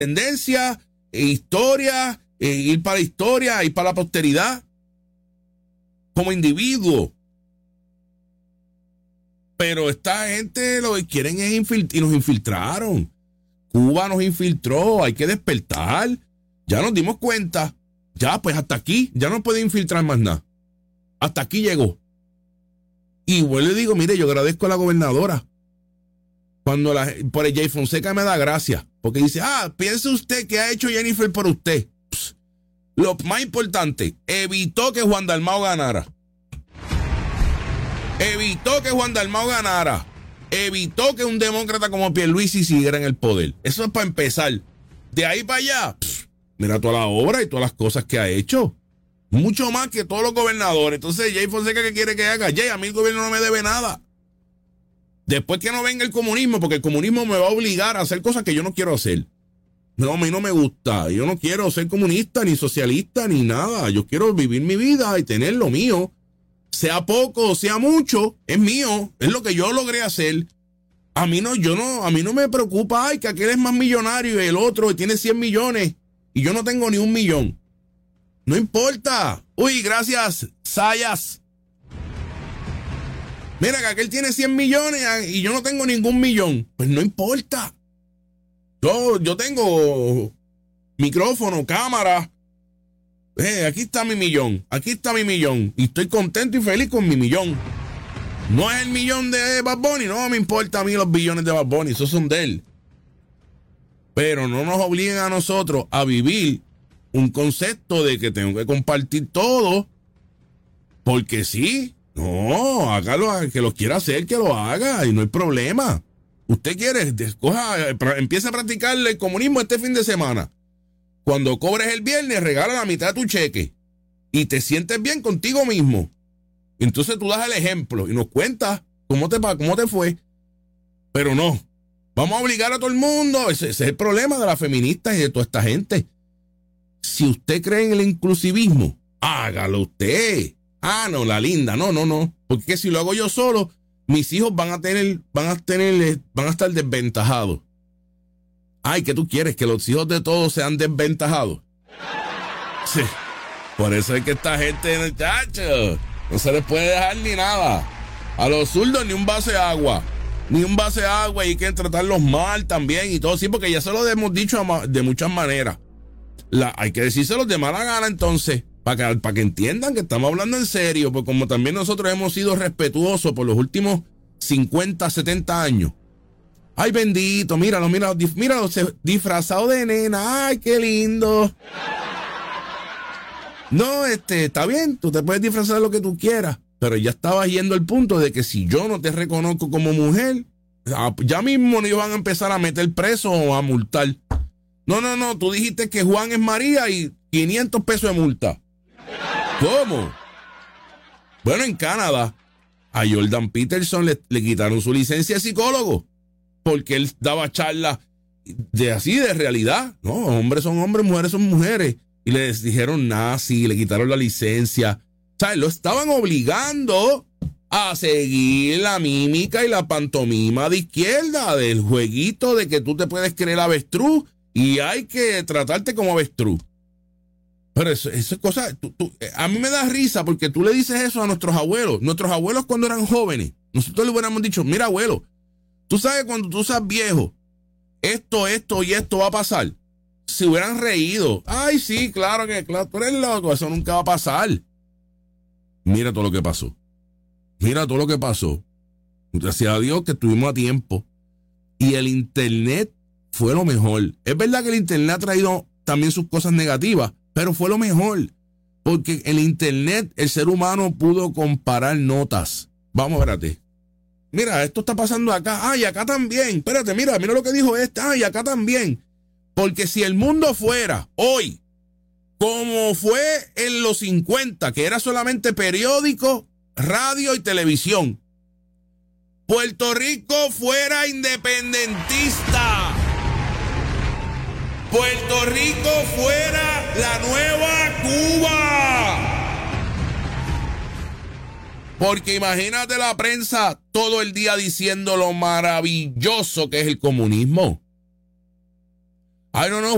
tendencia, historia, ir para la historia, ir para la posteridad, como individuo. Pero esta gente lo que quieren es infiltrar, y nos infiltraron. Cuba nos infiltró, hay que despertar. Ya nos dimos cuenta. Ya, pues hasta aquí, ya no puede infiltrar más nada. Hasta aquí llegó. Y vuelvo y digo, mire, yo agradezco a la gobernadora. Cuando por el Jay Fonseca me da gracia. Porque dice, piense usted que ha hecho Jennifer por usted. Pss, lo más importante, evitó que Juan Dalmau ganara. Evitó que Juan Dalmau ganara. Evitó que un demócrata como Pierluisi siguiera en el poder. Eso es para empezar. De ahí para allá, mira toda la obra y todas las cosas que ha hecho. Mucho más que todos los gobernadores. Entonces, Jay Fonseca, ¿qué quiere que haga? Jay, a mí el gobierno no me debe nada. Después que no venga el comunismo, porque el comunismo me va a obligar a hacer cosas que yo no quiero hacer. No, a mí no me gusta. Yo no quiero ser comunista, ni socialista, ni nada. Yo quiero vivir mi vida y tener lo mío. Sea poco, sea mucho, es mío. Es lo que yo logré hacer. A mí no me preocupa, que aquel es más millonario y el otro tiene 100 millones y yo no tengo ni 1 millón. No importa. Uy, gracias, Sayas. Mira que aquel tiene 100 millones y yo no tengo ningún millón. Pues no importa. Yo tengo micrófono, cámara. Aquí está mi millón. Aquí está mi millón. Y estoy contento y feliz con mi millón. No es el millón de Bad Bunny. No me importa a mí los billones de Bad Bunny. Esos son de él. Pero no nos obliguen a nosotros a vivir un concepto de que tengo que compartir todo. Porque sí. No, hágalo, que lo quiera hacer, que lo haga y no hay problema. Usted quiere, empieza a practicar el comunismo este fin de semana. Cuando cobres el viernes, regala la mitad de tu cheque y te sientes bien contigo mismo. Entonces tú das el ejemplo y nos cuentas cómo te fue. Pero no, vamos a obligar a todo el mundo. Ese es el problema de las feministas y de toda esta gente. Si usted cree en el inclusivismo, hágalo usted. No, la linda, no. Porque si lo hago yo solo, mis hijos van a estar desventajados. ¿Qué tú quieres? ¿Que los hijos de todos sean desventajados? Sí. Por eso es que esta gente, muchachos, no se les puede dejar ni nada. A los zurdos ni un vaso de agua. Ni un vaso de agua, y hay que tratarlos mal también y todo. Sí, porque ya se lo hemos dicho de muchas maneras. Hay que decírselos de mala gana entonces. Para que entiendan que estamos hablando en serio, porque como también nosotros hemos sido respetuosos por los últimos 50, 70 años. Ay, bendito, míralo, disfrazado de nena, ay, qué lindo. No, está bien, tú te puedes disfrazar de lo que tú quieras, pero ya estabas yendo al punto de que si yo no te reconozco como mujer, ya mismo nos van a empezar a meter preso o a multar. No, tú dijiste que Juan es María y 500 pesos de multa. ¿Cómo? Bueno, en Canadá, a Jordan Peterson le quitaron su licencia de psicólogo porque él daba charlas de realidad. No, hombres son hombres, mujeres son mujeres. Y les dijeron nazi, le quitaron la licencia. ¿Sabes? Lo estaban obligando a seguir la mímica y la pantomima de izquierda, del jueguito de que tú te puedes creer avestruz y hay que tratarte como avestruz. Pero eso es cosa, a mí me da risa porque tú le dices eso a nuestros abuelos. Nuestros abuelos cuando eran jóvenes, nosotros le hubiéramos dicho, mira abuelo, tú sabes cuando tú seas viejo, esto y esto va a pasar. Se hubieran reído. Ay, sí, claro, tú eres loco, eso nunca va a pasar. Mira todo lo que pasó. Gracias a Dios que estuvimos a tiempo. Y el internet fue lo mejor. Es verdad que el internet ha traído también sus cosas negativas, pero fue lo mejor, porque en internet el ser humano pudo comparar notas. Vamos, espérate. Mira, esto está pasando acá. Y acá también. Espérate, mira lo que dijo este. Y acá también. Porque si el mundo fuera hoy, como fue en los 50, que era solamente periódico, radio y televisión, Puerto Rico fuera independentista. Puerto Rico fuera la nueva Cuba. Porque imagínate la prensa todo el día diciendo lo maravilloso que es el comunismo. No,